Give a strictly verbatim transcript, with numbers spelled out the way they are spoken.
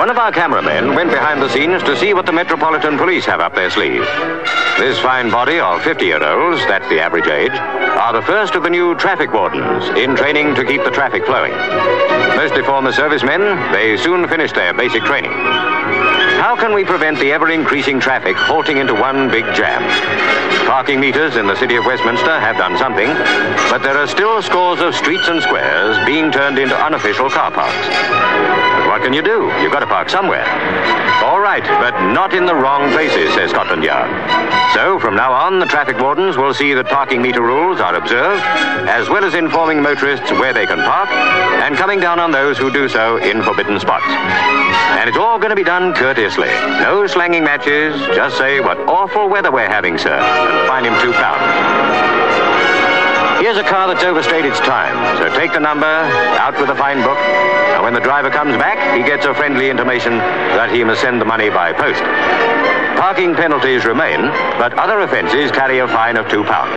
One of our cameramen went behind the scenes to see what the Metropolitan Police have up their sleeve. This fine body of fifty-year-olds, that's the average age, are the first of the new traffic wardens in training to keep the traffic flowing. Mostly former servicemen, they soon finish their basic training. How can we prevent the ever-increasing traffic halting into one big jam? Parking meters in the city of Westminster have done something, but there are still scores of streets and squares being turned into unofficial car parks. But what can you do? You've got to park somewhere. All right, but not in the wrong places, says Scotland Yard. So, from now on, the traffic wardens will see that parking meter rules are observed, as well as informing motorists where they can park, and coming down on those who do so in forbidden spots. And it's all going to be done courteously. No slanging matches, just say what awful weather we're having, sir, and fine him two pounds. Here's a car that's overstayed its time, so take the number, out with a fine book, and when the driver comes back, he gets a friendly intimation that he must send the money by post. Parking penalties remain, but other offences carry a fine of two pounds.